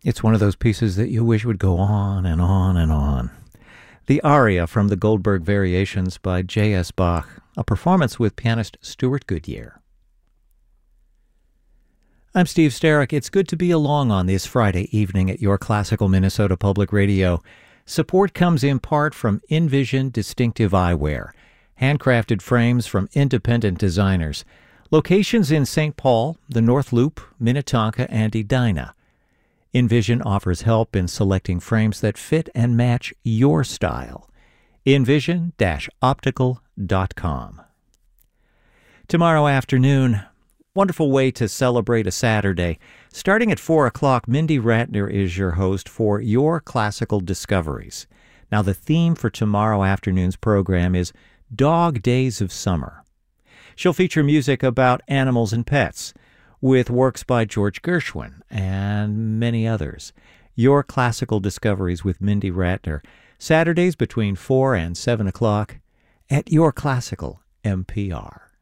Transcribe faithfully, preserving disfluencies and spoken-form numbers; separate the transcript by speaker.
Speaker 1: It's one of those pieces that you wish would go on and on and on. The aria from the Goldberg Variations by J S. Bach, a performance with pianist Stuart Goodyear. I'm Steve Sterrick. It's good to be along on this Friday evening at your Classical Minnesota Public Radio. Support comes in part from Envision Distinctive Eyewear, handcrafted frames from independent designers. Locations in Saint Paul, the North Loop, Minnetonka, and Edina. Envision offers help in selecting frames that fit and match your style. envision dash optical dot com. Tomorrow afternoon, wonderful way to celebrate a Saturday. Starting at four o'clock, Mindy Ratner is your host for Your Classical Discoveries. Now, the theme for tomorrow afternoon's program is Dog Days of Summer. She'll feature music about animals and pets, with works by George Gershwin and many others. Your Classical Discoveries with Mindy Ratner, Saturdays between four and seven o'clock at Your Classical M P R.